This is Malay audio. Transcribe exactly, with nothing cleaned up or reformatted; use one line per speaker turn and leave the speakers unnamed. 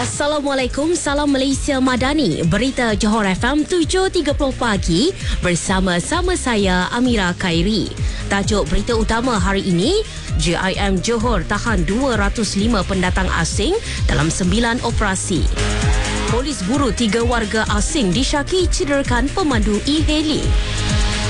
Assalamualaikum, salam Malaysia Madani. Berita Johor F M tujuh tiga puluh pagi bersama-sama saya Amira Khairi. Tajuk berita utama hari ini, J I M Johor tahan dua ratus lima pendatang asing dalam sembilan operasi. Polis buru tiga warga asing disyaki cederakan pemandu e-hailing.